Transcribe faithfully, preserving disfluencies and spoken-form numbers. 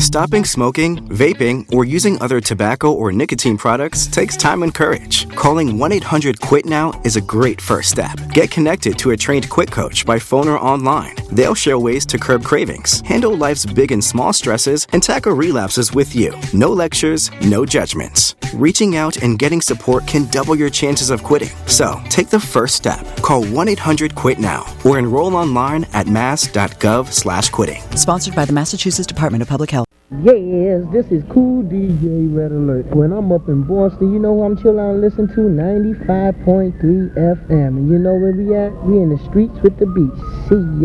Stopping smoking, vaping, or using other tobacco or nicotine products takes time and courage. Calling one eight hundred quit now is a great first step. Get connected to a trained quit coach by phone or online. They'll share ways to curb cravings, handle life's big and small stresses, and tackle relapses with you. No lectures, no judgments. Reaching out and getting support can double your chances of quitting. So, take the first step. Call one eight hundred quit now or enroll online at mass.gov slash quitting. Sponsored by the Massachusetts Department of Public Health. Yes, this is Cool D J Red Alert. When I'm up in Boston, you know who I'm chilling out and listening to? ninety-five point three F M. And you know where we at? We in the streets with the beach. See ya.